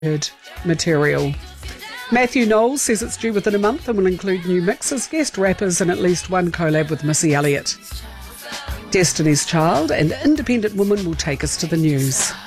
heard material. Matthew Knowles says it's due within a month and will include new mixes, guest rappers and at least one collab with Missy Elliott. Destiny's Child and Independent Woman will take us to the news.